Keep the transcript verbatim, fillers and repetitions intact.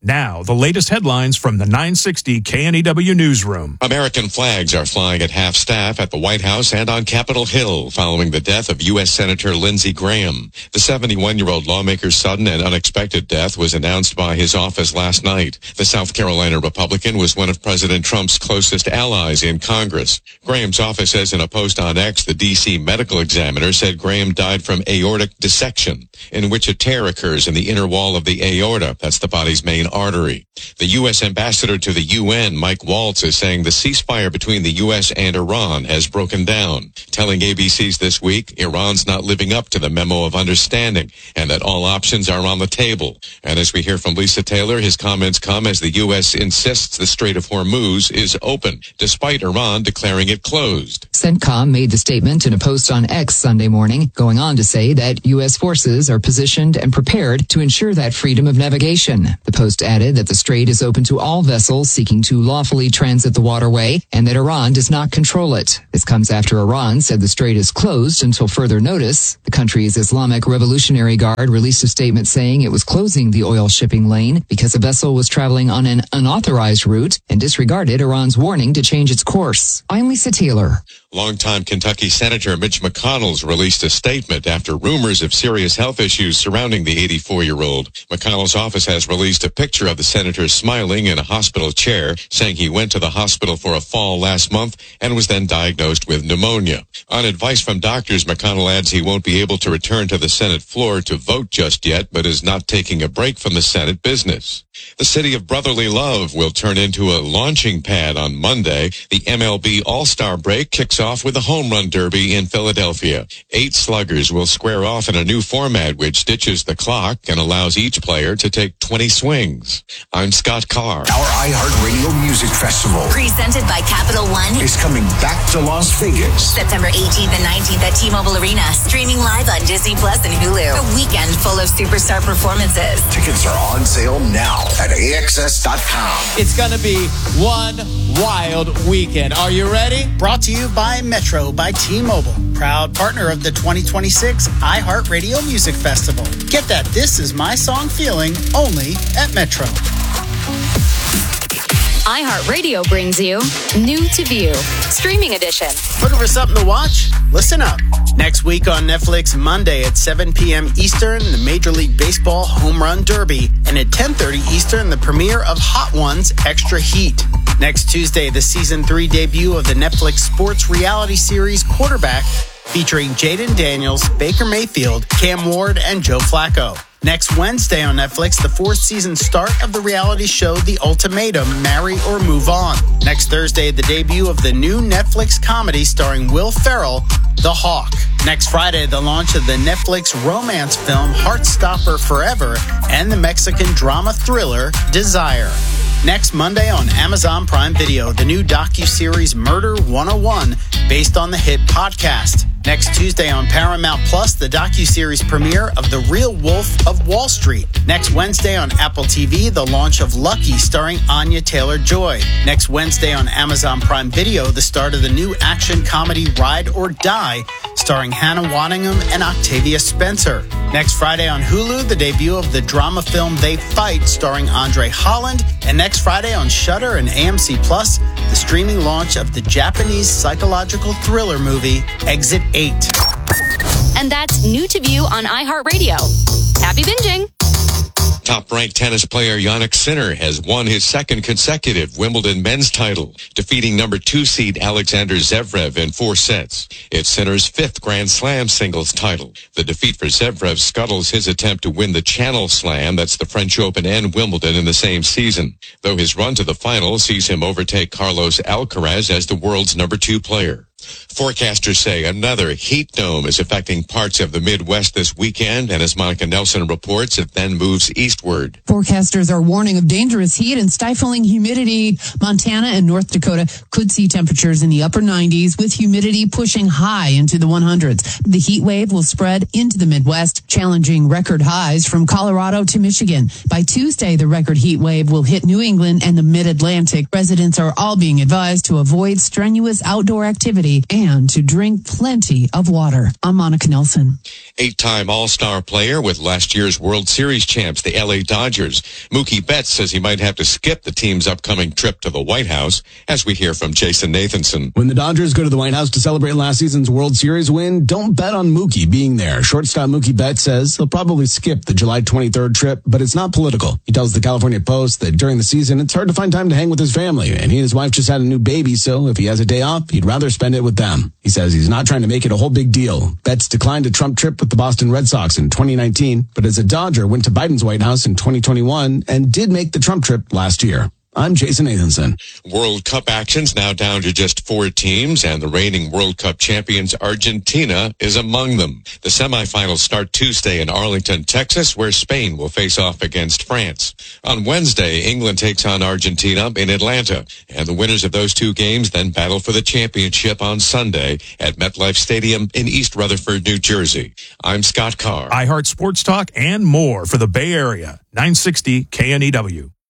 Now, the latest headlines from the nine sixty K N E W newsroom. American flags are flying at half-staff at the White House and on Capitol Hill following the death of U S Senator Lindsey Graham. The seventy-one-year-old lawmaker's sudden and unexpected death was announced by his office last night. The South Carolina Republican was one of President Trump's closest allies in Congress. Graham's office says in a post on X, the D C medical examiner said Graham died from aortic dissection, in which a tear occurs in the inner wall of the aorta. That's the body's main artery. The U S ambassador to the U N, Mike Waltz, is saying the ceasefire between the U S and Iran has broken down, telling A B C's This Week Iran's not living up to the memo of understanding and that all options are on the table. And as we hear from Lisa Taylor, his comments come as the U S insists the Strait of Hormuz is open, despite Iran declaring it closed. CENTCOM made the statement in a post on X Sunday morning, going on to say that U S forces are positioned and prepared to ensure that freedom of navigation. The post added that the strait is open to all vessels seeking to lawfully transit the waterway and that Iran does not control it. This comes after Iran said the strait is closed until further notice. The country's Islamic Revolutionary Guard released a statement saying it was closing the oil shipping lane because a vessel was traveling on an unauthorized route and disregarded Iran's warning to change its course. I'm Lisa Taylor. Longtime Kentucky Senator Mitch McConnell's released a statement after rumors of serious health issues surrounding the eighty-four-year-old. McConnell's office has released a picture of the senator smiling in a hospital chair, saying he went to the hospital for a fall last month and was then diagnosed with pneumonia. On advice from doctors, McConnell adds he won't be able to return to the Senate floor to vote just yet, but is not taking a break from the Senate business. The city of brotherly love will turn into a launching pad on Monday. The M L B All-Star break kicks off with a home run derby in Philadelphia. Eight sluggers will square off in a new format which ditches the clock and allows each player to take twenty swings. I'm Scott Carr. Our iHeartRadio Music Festival, presented by Capital One, is coming back to Las Vegas. September eighteenth and nineteenth at T-Mobile Arena. Streaming live on Disney Plus and Hulu. A weekend full of superstar performances. Tickets are on sale now at A X S dot com. It's going to be one wild weekend. Are you ready? Brought to you by Metro by T-Mobile, proud partner of the twenty twenty-six iHeartRadio Music Festival. Get that This Is My Song feeling only at Metro. iHeartRadio brings you New to View, Streaming Edition. Looking for something to watch? Listen up. Next week on Netflix, Monday at seven p.m. Eastern, the Major League Baseball Home Run Derby. And at ten thirty Eastern, the premiere of Hot Ones Extra Heat. Next Tuesday, the Season three debut of the Netflix sports reality series Quarterback, featuring Jaden Daniels, Baker Mayfield, Cam Ward, and Joe Flacco. Next Wednesday on Netflix, the fourth season start of the reality show The Ultimatum, Marry or Move On. Next Thursday, the debut of the new Netflix comedy starring Will Ferrell, The Hawk. Next Friday, the launch of the Netflix romance film Heartstopper Forever and the Mexican drama thriller Desire. Next Monday on Amazon Prime Video, the new docuseries Murder one oh one, based on the hit podcast. Next Tuesday on Paramount Plus, the docuseries premiere of The Real Wolf of Wall Street. Next Wednesday on Apple T V, the launch of Lucky, starring Anya Taylor-Joy. Next Wednesday on Amazon Prime Video, the start of the new action comedy Ride or Die, starring Hannah Waddingham and Octavia Spencer. Next Friday on Hulu, the debut of the drama film They Fight, starring Andre Holland. And next Friday on Shudder and A M C Plus, the streaming launch of the Japanese psychological thriller movie Exit eight. And that's New to View on iHeartRadio. Happy binging. Top-ranked tennis player Jannik Sinner has won his second consecutive Wimbledon men's title, defeating number two seed Alexander Zverev in four sets. It's Sinner's fifth Grand Slam singles title. The defeat for Zverev scuttles his attempt to win the Channel Slam, that's the French Open and Wimbledon, in the same season, though his run to the final sees him overtake Carlos Alcaraz as the world's number two player. Forecasters say another heat dome is affecting parts of the Midwest this weekend, and as Monica Nelson reports, it then moves eastward. Forecasters are warning of dangerous heat and stifling humidity. Montana and North Dakota could see temperatures in the upper nineties, with humidity pushing high into the hundreds. The heat wave will spread into the Midwest, challenging record highs from Colorado to Michigan. By Tuesday, the record heat wave will hit New England and the Mid-Atlantic. Residents are all being advised to avoid strenuous outdoor activity body and to drink plenty of water. I'm Monica Nelson. Eight-time All-Star player with last year's World Series champs, the L A Dodgers, Mookie Betts says he might have to skip the team's upcoming trip to the White House, as we hear from Jason Nathanson. When the Dodgers go to the White House to celebrate last season's World Series win, don't bet on Mookie being there. Shortstop Mookie Betts says he'll probably skip the July twenty-third trip, but it's not political. He tells the California Post that during the season, it's hard to find time to hang with his family, and he and his wife just had a new baby, so if he has a day off, he'd rather spend it with them. He says he's not trying to make it a whole big deal. Betts declined a Trump trip with the Boston Red Sox in twenty nineteen, but as a Dodger, went to Biden's White House in twenty twenty-one and did make the Trump trip last year. I'm Jason Nathanson. World Cup action's now down to just four teams, and the reigning World Cup champions Argentina is among them. The semifinals start Tuesday in Arlington, Texas, where Spain will face off against France. On Wednesday, England takes on Argentina in Atlanta, and the winners of those two games then battle for the championship on Sunday at MetLife Stadium in East Rutherford, New Jersey. I'm Scott Carr. iHeart Sports Talk and more for the Bay Area. nine sixty K N E W.